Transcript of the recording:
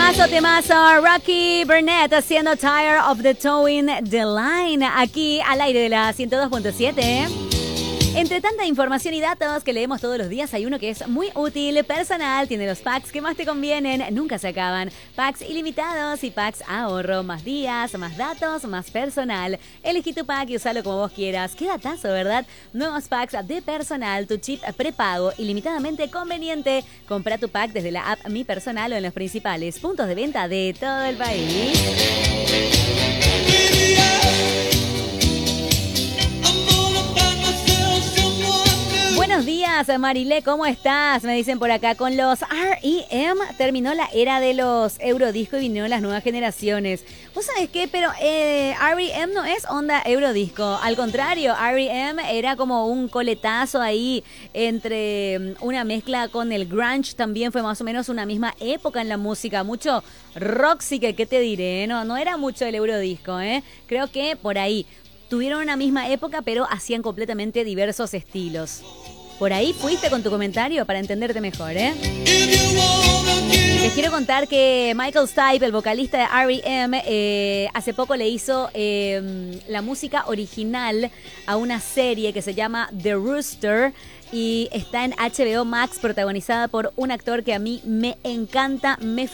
Temazo, Rocky Burnett haciendo Tired of the Towing the Line, aquí al aire de la 102.7. Entre tanta información y datos que leemos todos los días, hay uno que es muy útil, personal, tiene los packs que más te convienen, nunca se acaban. Packs ilimitados y packs ahorro, más días, más datos, más personal. Elegí tu pack y usalo como vos quieras. Qué datazo, ¿verdad? Nuevos packs de personal, tu chip prepago, ilimitadamente conveniente. Compra tu pack desde la app Mi Personal o en los principales puntos de venta de todo el país. Buenos días, Marilé, ¿cómo estás? Me dicen por acá, con los R.E.M. terminó la era de los Eurodisco y vinieron las nuevas generaciones. ¿Vos sabés qué? Pero R.E.M. no es onda Eurodisco, al contrario, R.E.M. era como un coletazo ahí entre una mezcla con el grunge, también fue más o menos una misma época en la música, mucho rock, sí que, ¿qué te diré? No era mucho el Eurodisco, creo que por ahí. Tuvieron una misma época, pero hacían completamente diversos estilos. Por ahí fuiste con tu comentario para entenderte mejor, Les quiero contar que Michael Stipe, el vocalista de R.E.M., hace poco le hizo la música original a una serie que se llama The Rooster y está en HBO Max, protagonizada por un actor que a mí me encanta, me